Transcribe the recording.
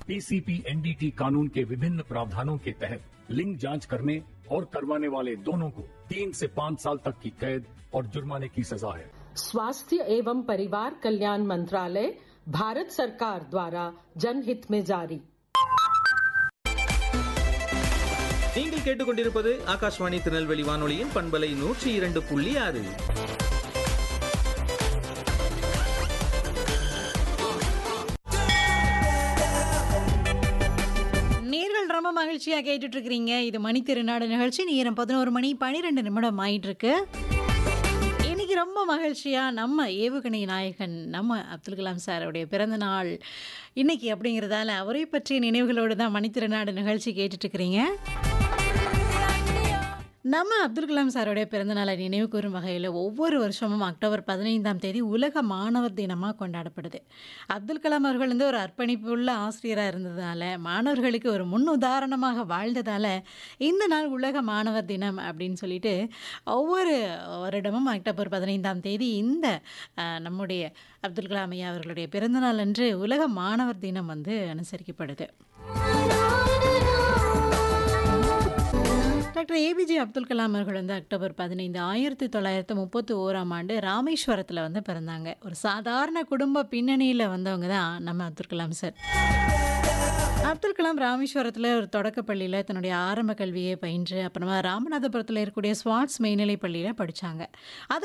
PCP NDT कानून के विभिन्न प्रावधानों के तहत लिंग जांच करने और करवाने वाले दोनों को 3 से 5 साल तक की कैद और जुर्माने की सजा है। स्वास्थ्य एवं परिवार कल्याण मंत्रालय, भारत सरकार द्वारा जनहित में जारी। நீங்கள் கேட்டுக்கொண்டிருப்பது ஆகாஷ்வாணி திருநெல்வேலி வானொலியின் பண்பலை 102.6. நேர்கள் ரொம்ப மகிழ்ச்சியா கேட்டுட்டு இருக்கிறீங்க. இது மணி திருநாடு நிகழ்ச்சி. நேரம் 11 மணி 12 நிமிடம் ஆயிட்டு இருக்கு. இன்னைக்கு ரொம்ப மகிழ்ச்சியா நம்ம ஏவுகணை நாயகன் நம்ம அப்துல் கலாம் சாருடைய பிறந்த நாள் இன்னைக்கு அப்படிங்கிறதால அவரை பற்றிய நினைவுகளோடு தான் மணி திருநாடு நிகழ்ச்சி கேட்டுட்டு இருக்கிறீங்க. நம்ம அப்துல் கலாம் சாருடைய பிறந்தநாளை நினைவு கூறும் வகையில் ஒவ்வொரு வருஷமும் அக்டோபர் 15ஆம் தேதி உலக மாணவர் தினமாக கொண்டாடப்படுது. அப்துல் கலாம் அவர்கள் வந்து ஒரு அர்ப்பணிப்புள்ள ஆசிரியராக இருந்ததால், மாணவர்களுக்கு ஒரு முன் உதாரணமாக வாழ்ந்ததால் இந்த நாள் உலக மாணவர் தினம் அப்படின்னு சொல்லிட்டு ஒவ்வொரு வருடமும் அக்டோபர் 15ஆம் தேதி இந்த நம்முடைய அப்துல் கலாம் ஐயா அவர்களுடைய பிறந்தநாள் அன்று உலக மாணவர் தினம் வந்து அனுசரிக்கப்படுது. டாக்டர் ஏபிஜே அப்துல் கலாம் அவர்கள் வந்து அக்டோபர் 15 1931ஆம் ஆண்டு ராமேஸ்வரத்தில் வந்து பிறந்தாங்க. ஒரு சாதாரண குடும்ப பின்னணியில் வந்தவங்க தான் நம்ம அப்துல் கலாம் சார். அப்துல் கலாம் ராமேஸ்வரத்தில் ஒரு தொடக்கப்பள்ளியில் தன்னுடைய ஆரம்ப கல்வியை பயின்று அப்புறமா ராமநாதபுரத்தில் இருக்கக்கூடிய ஸ்வாட்ஸ் மேல்நிலைப் பள்ளியில் படித்தாங்க. அது